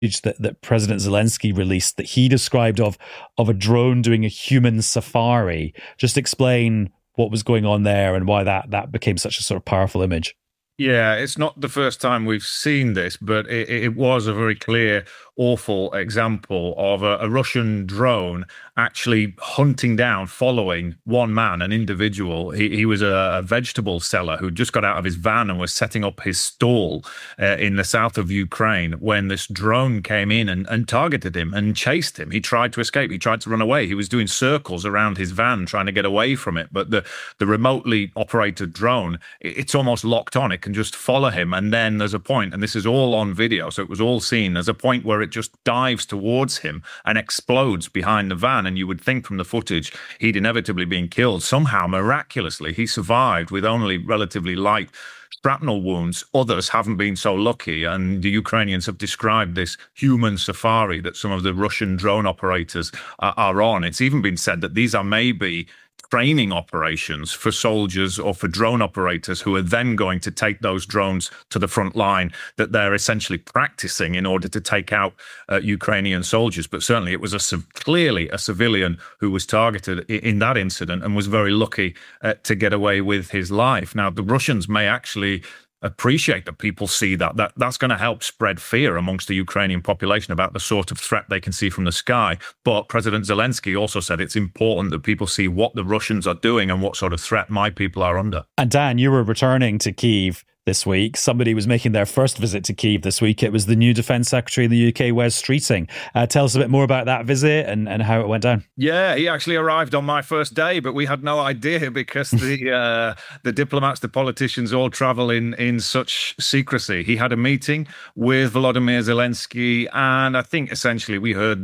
that President Zelensky released that he described of a drone doing a human safari. Just explain what was going on there and why that became such a sort of powerful image. Yeah, it's not the first time we've seen this, but it was a very clear, awful example of a Russian drone actually hunting down, following one man, an individual. He was a vegetable seller who just got out of his van and was setting up his stall in the south of Ukraine when this drone came in and targeted him and chased him. He tried to escape. He tried to run away. He was doing circles around his van trying to get away from it. But the remotely operated drone, it's almost locked on. It can just follow him. And then there's a point, and this is all on video, so it was all seen. There's a point where it just dives towards him and explodes behind the van. And you would think from the footage he'd inevitably been killed. Somehow, miraculously, he survived with only relatively light shrapnel wounds. Others haven't been so lucky. And the Ukrainians have described this human safari that some of the Russian drone operators are on. It's even been said that these are maybe training operations for soldiers or for drone operators who are then going to take those drones to the front line, that they're essentially practicing in order to take out Ukrainian soldiers. But certainly it was clearly a civilian who was targeted in that incident and was very lucky to get away with his life. Now, the Russians may actually appreciate that people see that's going to help spread fear amongst the Ukrainian population about the sort of threat they can see from the sky. But President Zelensky also said it's important that people see what the Russians are doing and what sort of threat my people are under. And Dan, you were returning to Kyiv this week. Somebody was making their first visit to Kyiv this week. It was the new Defence Secretary in the UK, Wes Streeting. Tell us a bit more about that visit and how it went down. Yeah, he actually arrived on my first day, but we had no idea because the diplomats, the politicians all travel in such secrecy. He had a meeting with Volodymyr Zelensky, and I think essentially we heard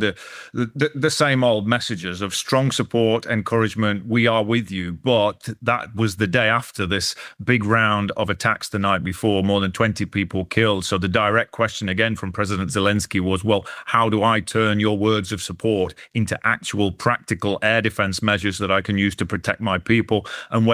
the same old messages of strong support, encouragement, we are with you. But that was the day after this big round of attacks the night before, more than 20 people killed. So the direct question again from President Zelensky was, well, how do I turn your words of support into actual practical air defense measures that I can use to protect my people? And